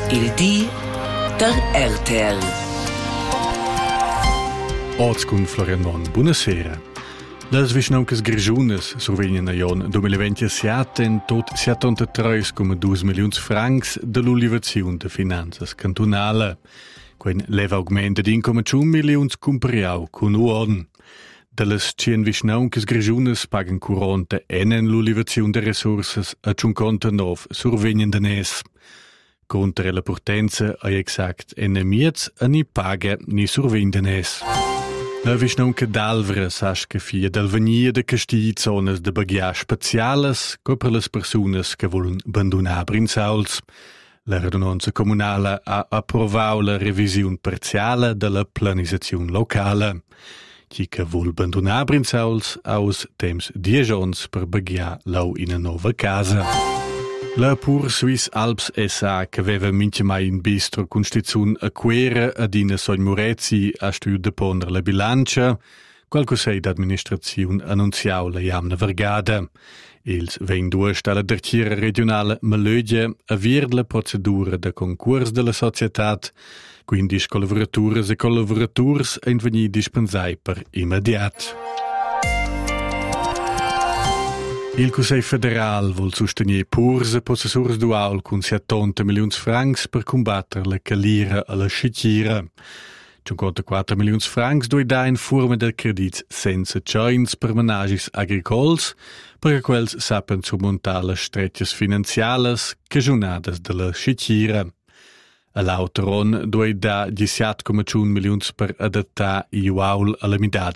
Il di der RTL. Oz con Florian Mon, buonasera. Les visnoncas grigiunas survegnan a Jon 2027 in tot 73,2 milions francs de l'ulivazione de finanzas cantonale. Quen leva augmenta di 1,1 milions compariau con uon. De les 100 visnoncas grigiunas pagan curante enen l'ulivazione de resurses a 59 survegnan danes. Contra la potenza a exact enemiets a ni paga ni survegnan danes. La visnonca d'Alvera sasca fia del venia de casti zonas de bagia spaziales co per las persunas che volen abandonar Brinsauls. La radunanza comunala ha approvau la revisiun parziala de la planizazione locale. Chi che vol abandonar Brinsauls aus temps 10 ans per bagia lau in a nova casa. La Pur Swiss Alps S.A. che aveva mince mai in bistro constituzione a quera ad in Sogn Murezi a studio de pondere la bilancia, qualcos'è d'amministrazione annunziau la jamna vergada. Ils vein duas alla tertiera regionale Malögia a vier la procedura de concurs de la societat, quindi collaboraturas e collaboraturs ein veni dispensai per immediat. Il Consiglio federal vuol sostenere purs possessors dual con 70 milions francs per combattere la calira alla scicchira. 54 milions francs doi da in forma del credit senza joins per menagis agricols, perché quels sappen surmontare le stretches finanziales cagionades della scicchira. All'autoron doi da 17,1 milions per adattare i uaul alla midad